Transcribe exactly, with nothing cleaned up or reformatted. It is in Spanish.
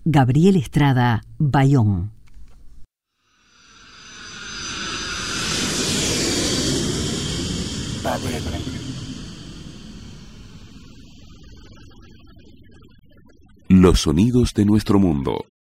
Gabriel Estrada, Bayón. Los sonidos de nuestro mundo.